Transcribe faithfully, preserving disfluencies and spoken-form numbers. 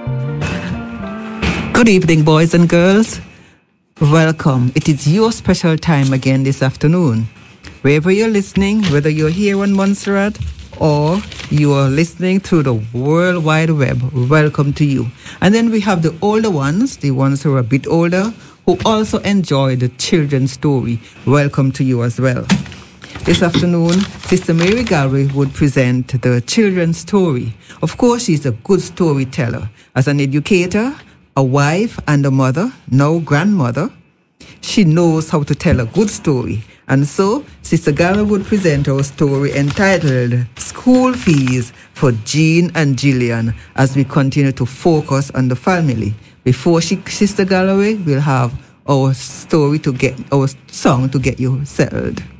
Good evening, boys and girls. Welcome. It is your special time again this afternoon. Wherever you're listening, whether you're here on Montserrat or you are listening through the World Wide Web, welcome to you. And then we have the older ones, the ones who are a bit older, who also enjoy the children's story. Welcome to you as well. This afternoon, Sister Mary Galway would present the children's story. Of course, she's a good storyteller. As an educator, a wife and a mother, now grandmother, she knows how to tell a good story. And so, Sister Galway would present our story entitled School Fees for Jean and Gillian as we continue to focus on the family. Before she, Sister Galway will have our story to get, our song to get you settled.